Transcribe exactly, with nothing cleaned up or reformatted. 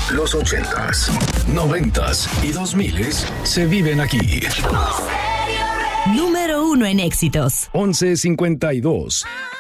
Los ochentas, noventas y dos miles se viven aquí. Número uno en éxitos. once cincuenta y dos.